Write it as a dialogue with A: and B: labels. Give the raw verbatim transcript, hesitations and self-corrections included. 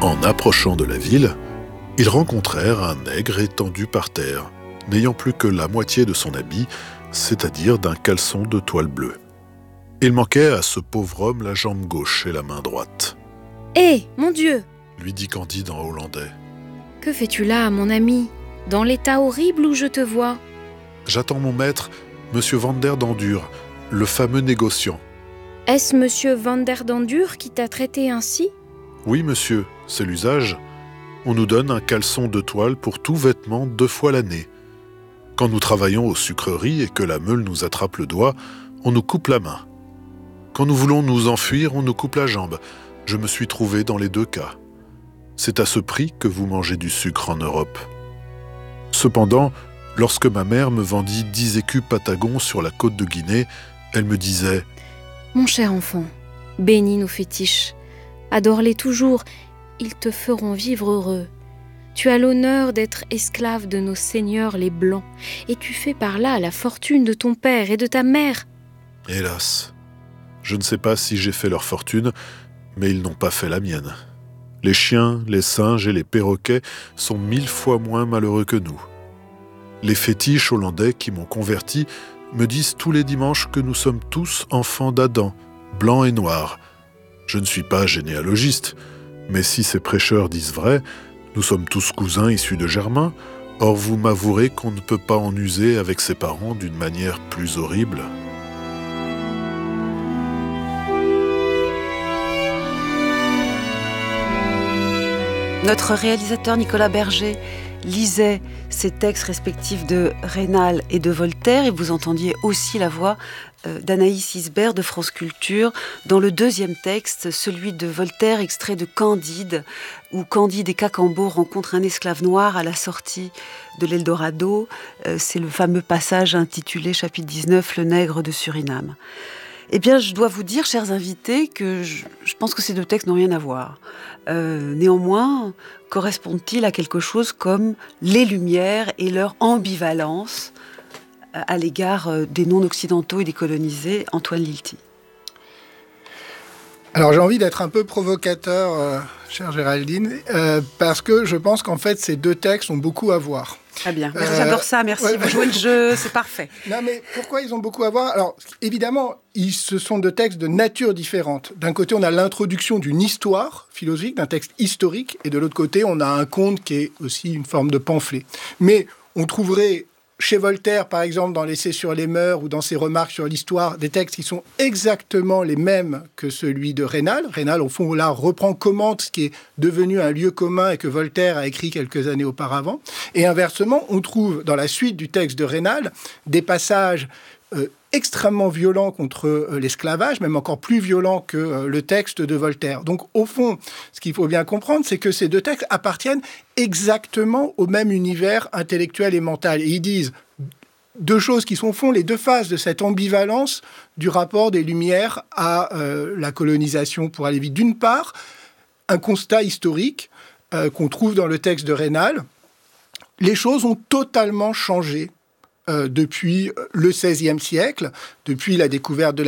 A: En approchant de la ville, ils rencontrèrent un nègre étendu par terre, n'ayant plus que la moitié de son habit, c'est-à-dire d'un caleçon de toile bleue. Il manquait à ce pauvre homme la jambe gauche et la main droite.
B: « Hé, mon Dieu !»
A: lui dit Candide en hollandais.
B: « Que fais-tu là, mon ami, dans l'état horrible où je te vois ?»«
A: J'attends mon maître, Monsieur Vanderdendur, le fameux négociant. »«
B: Est-ce Monsieur Vanderdendur qui t'a traité ainsi ?»«
A: Oui, monsieur, c'est l'usage. On nous donne un caleçon de toile pour tout vêtement deux fois l'année. Quand nous travaillons aux sucreries et que la meule nous attrape le doigt, on nous coupe la main. Quand nous voulons nous enfuir, on nous coupe la jambe. Je me suis trouvé dans les deux cas. C'est à ce prix que vous mangez du sucre en Europe. Cependant, lorsque ma mère me vendit dix écus patagons sur la côte de Guinée, elle me disait
B: « Mon cher enfant, bénis nos fétiches. Adore-les toujours, ils te feront vivre heureux. Tu as l'honneur d'être esclave de nos seigneurs les Blancs, et tu fais par là la fortune de ton père et de ta mère. »
A: Hélas, je ne sais pas si j'ai fait leur fortune, mais ils n'ont pas fait la mienne. Les chiens, les singes et les perroquets sont mille fois moins malheureux que nous. Les fétiches hollandais qui m'ont converti me disent tous les dimanches que nous sommes tous enfants d'Adam, blancs et noirs. Je ne suis pas généalogiste, mais si ces prêcheurs disent vrai, nous sommes tous cousins issus de Germain. Or vous m'avouerez qu'on ne peut pas en user avec ses parents d'une manière plus horrible.
C: Notre réalisateur Nicolas Berger lisait ces textes respectifs de Raynal et de Voltaire, et vous entendiez aussi la voix d'Anaïs Isbert de France Culture dans le deuxième texte, celui de Voltaire, extrait de Candide, où Candide et Cacambo rencontrent un esclave noir à la sortie de l'Eldorado. C'est le fameux passage intitulé chapitre dix-neuf, Le nègre de Suriname. Eh bien, je dois vous dire, chers invités, que je, je pense que ces deux textes n'ont rien à voir. Euh, néanmoins, correspondent-ils à quelque chose comme les Lumières et leur ambivalence à l'égard des non-occidentaux et des colonisés? Antoine Lilti.
D: Alors j'ai envie d'être un peu provocateur, euh, chère Géraldine, euh, parce que je pense qu'en fait ces deux textes ont beaucoup à voir.
C: Très bien, merci, euh, j'adore ça, merci, ouais. Vous jouez le jeu, c'est parfait.
D: Non mais pourquoi ils ont beaucoup à voir? Alors évidemment, ils, ce sont deux textes de nature différente. D'un côté, on a l'introduction d'une histoire philosophique, d'un texte historique, et de l'autre côté, on a un conte qui est aussi une forme de pamphlet. Mais on trouverait chez Voltaire, par exemple, dans l'Essai sur les mœurs ou dans ses remarques sur l'histoire, des textes qui sont exactement les mêmes que celui de Raynal. Raynal, au fond, là, reprend, commente ce qui est devenu un lieu commun et que Voltaire a écrit quelques années auparavant. Et inversement, on trouve dans la suite du texte de Raynal des passages euh, extrêmement violents contre euh, l'esclavage, même encore plus violents que euh, le texte de Voltaire. Donc, au fond, ce qu'il faut bien comprendre, c'est que ces deux textes appartiennent exactement au même univers intellectuel et mental. Et ils disent deux choses qui sont au fond les deux faces de cette ambivalence du rapport des Lumières à euh, la colonisation, pour aller vite. D'une part, un constat historique euh, qu'on trouve dans le texte de Raynal. Les choses ont totalement changé Euh, depuis le seizième siècle, depuis la découverte de la